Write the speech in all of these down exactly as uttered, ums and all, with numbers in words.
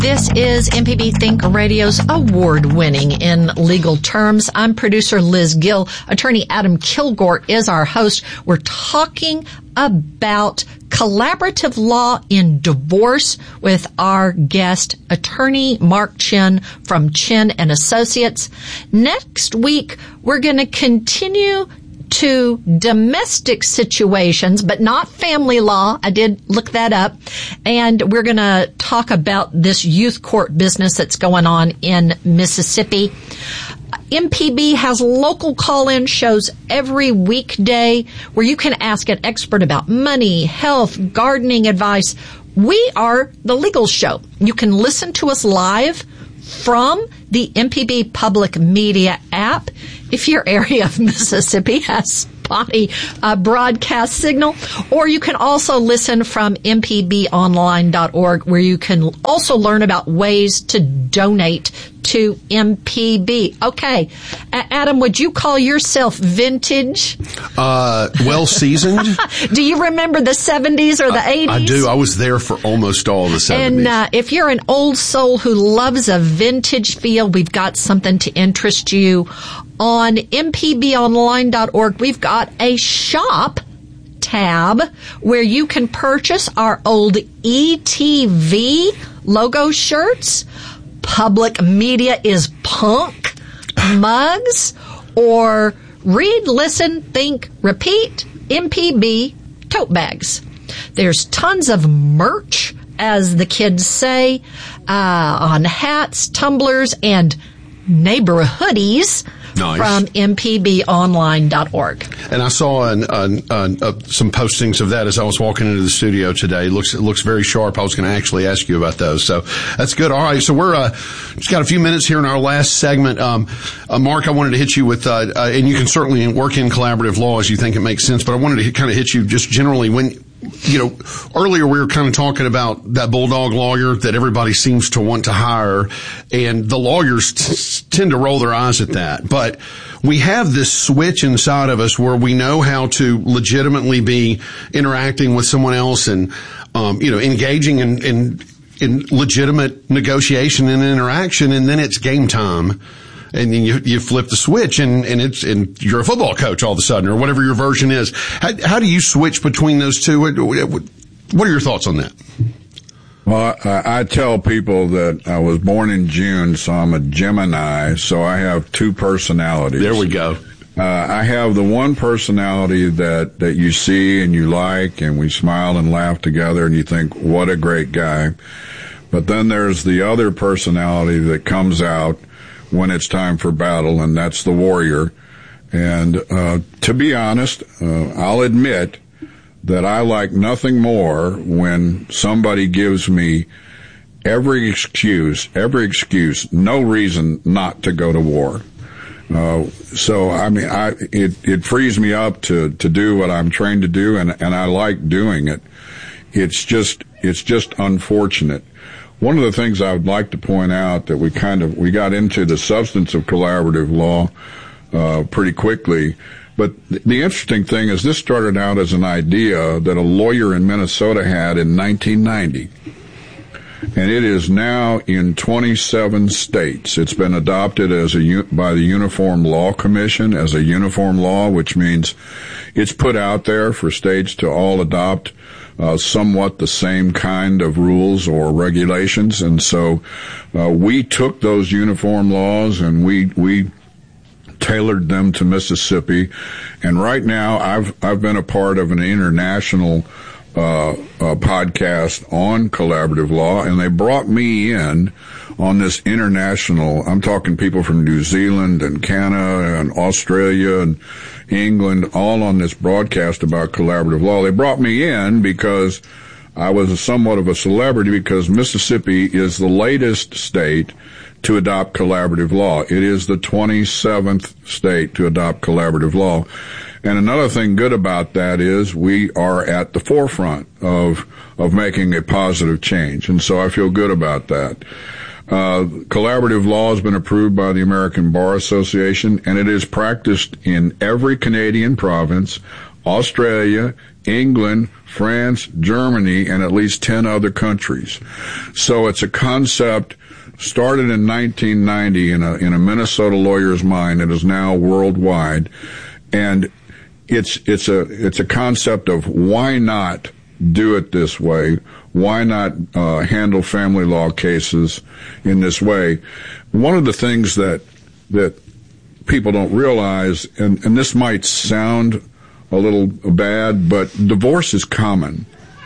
This is M P B Think Radio's award-winning in legal terms. I'm producer Liz Gill. Attorney Adam Kilgore is our host. We're talking about collaborative law in divorce with our guest, attorney Mark Chin from Chin and Associates. Next week, we're going to continue to domestic situations, but not family law. I did look that up. And we're going to talk about this youth court business that's going on in Mississippi. M P B has local call-in shows every weekday where you can ask an expert about money, health, gardening advice. We are the legal show. You can listen to us live from the M P B Public Media app. If your area of Mississippi has spotty uh, broadcast signal, or you can also listen from m p b online dot org, where you can also learn about ways to donate to M P B. Okay, Adam, would you call yourself vintage? Uh, well seasoned. Do you remember the seventies or the eighties? I do. I was there for almost all the seventies. And uh, if you're an old soul who loves a vintage feel, we've got something to interest you. On m p b online dot org, we've got a shop tab where you can purchase our old E T V logo shirts, Public Media is Punk mugs, or read, listen, think, repeat M P B tote bags. There's tons of merch, as the kids say, uh, on hats, tumblers, and neighborhoodies. Nice. From m p b online dot org. And I saw an, an, an, uh, some postings of that as I was walking into the studio today. It looks, it looks very sharp. I was going to actually ask you about those. So that's good. All right. So we're, uh, just got a few minutes here in our last segment. Um, uh, Mark, I wanted to hit you with, uh, uh, and you can certainly work in collaborative law as you think it makes sense, but I wanted to hit, kind of hit you just generally when, you know, earlier we were kind of talking about that bulldog lawyer that everybody seems to want to hire, and the lawyers t- tend to roll their eyes at that. But we have this switch inside of us where we know how to legitimately be interacting with someone else and, um, you know, engaging in, in, in legitimate negotiation and interaction, and then it's game time. And then you, you flip the switch and, and it's, and you're a football coach all of a sudden, or whatever your version is. How, how do you switch between those two? What, what are your thoughts on that? Well, I, I tell people that I was born in June, so I'm a Gemini, so I have two personalities. There we go. Uh, I have the one personality that, that you see and you like, and we smile and laugh together and you think, what a great guy. But then there's the other personality that comes out when it's time for battle, and that's the warrior. And uh to be honest, uh, I'll admit that I like nothing more when somebody gives me every excuse, every excuse, no reason not to go to war. Uh, so, I mean, I, it, it frees me up to, to do what I'm trained to do, and, and I like doing it. It's just, it's just unfortunate. One of the things I would like to point out that we kind of, we got into the substance of collaborative law, uh, pretty quickly. But th- the interesting thing is this started out as an idea that a lawyer in Minnesota had in nineteen ninety. And it is now in twenty-seven states. It's been adopted as a, by the Uniform Law Commission as a uniform law, which means it's put out there for states to all adopt Uh, somewhat the same kind of rules or regulations. And so uh, we took those uniform laws and we we tailored them to Mississippi. And right now I've I've been a part of an international uh, uh podcast on collaborative law, and they brought me in on this international, I'm talking people from New Zealand and Canada and Australia and England, all on this broadcast about collaborative law. They brought me in because I was a somewhat of a celebrity, because Mississippi is the latest state to adopt collaborative law. It is the twenty-seventh state to adopt collaborative law. And another thing good about that is we are at the forefront of of making a positive change. And so I feel good about that. Uh, collaborative law has been approved by the American Bar Association, and it is practiced in every Canadian province Australia, England, France, Germany, and at least ten other countries. So it's a concept started in nineteen ninety in a, in a Minnesota lawyer's mind and is now worldwide. And it's, it's a, it's a concept of why not do it this way? Why not uh, handle family law cases in this way? One of the things that, that people don't realize, and, and this might sound a little bad, but divorce is common.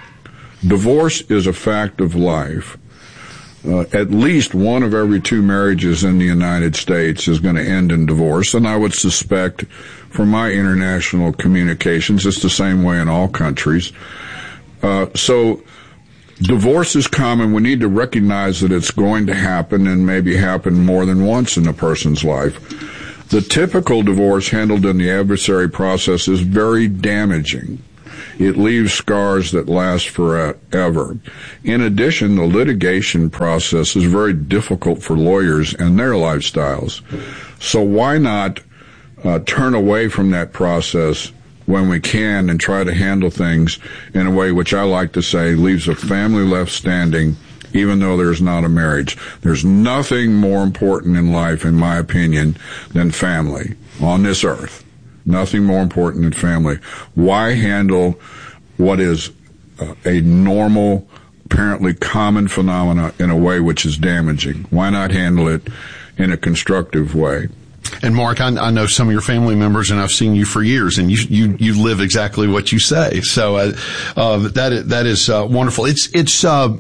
Divorce is a fact of life. Uh, at least one of every two marriages in the United States is going to end in divorce, and I would suspect from my international communications, it's the same way in all countries. Uh, so divorce is common. We need to recognize that it's going to happen and maybe happen more than once in a person's life. The typical divorce handled in the adversary process is very damaging. It leaves scars that last forever. In addition, the litigation process is very difficult for lawyers and their lifestyles. So why not uh, turn away from that process when we can and try to handle things in a way which I like to say leaves a family left standing, even though there's not a marriage. There's nothing more important in life, in my opinion, than family on this earth. Nothing more important than family. Why handle what is uh, a normal, apparently common phenomena in a way which is damaging? Why not handle it in a constructive way? And Mark, I, I know some of your family members, and I've seen you for years, and you you, you live exactly what you say. So uh, uh, that is, that is uh, wonderful. It's it's. Uh,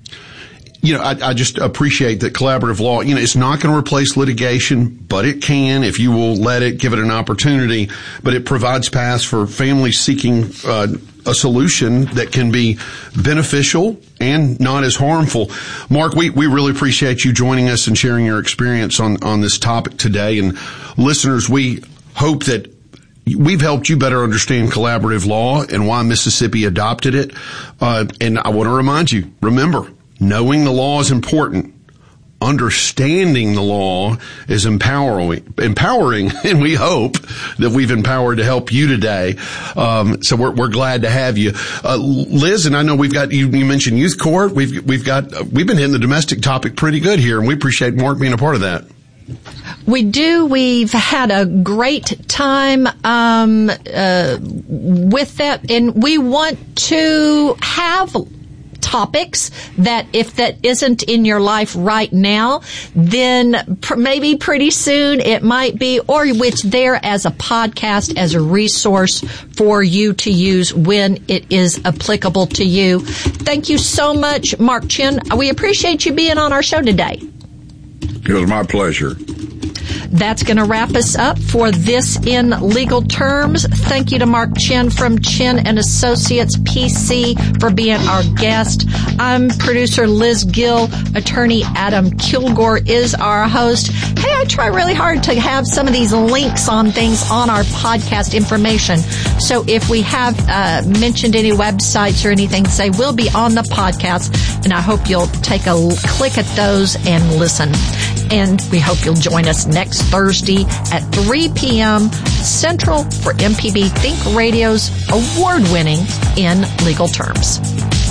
You know, I, I just appreciate that collaborative law, you know, it's not going to replace litigation, but it can if you will let it, give it an opportunity. But it provides paths for families seeking uh, a solution that can be beneficial and not as harmful. Mark, we, we really appreciate you joining us and sharing your experience on, on this topic today. And listeners, we hope that we've helped you better understand collaborative law and why Mississippi adopted it. Uh, and I want to remind you, remember, knowing the law is important. Understanding the law is empowering, empowering, and we hope that we've empowered to help you today. Um, so we're, we're glad to have you. Uh, Liz, and I know we've got, you, you mentioned youth court. We've, we've got, uh, we've been hitting the domestic topic pretty good here, and we appreciate Mark being a part of that. We do. We've had a great time um, uh, with that, and we want to have topics that if that isn't in your life right now, then pr- maybe pretty soon it might be, or it's there as a podcast, as a resource for you to use when it is applicable to you. Thank you so much, Mark Chin. We appreciate you being on our show today. It was my pleasure. That's going to wrap us up for this in legal terms. Thank you to Mark Chin from Chin and Associates P C for being our guest. I'm producer Liz Gill. Attorney Adam Kilgore is our host. Hey, I try really hard to have some of these links on things on our podcast information. So if we have uh, mentioned any websites or anything, say we'll be on the podcast, and I hope you'll take a click at those and listen. And we hope you'll join us next Thursday at three p.m. Central for M P B Think Radio's award-winning In Legal Terms.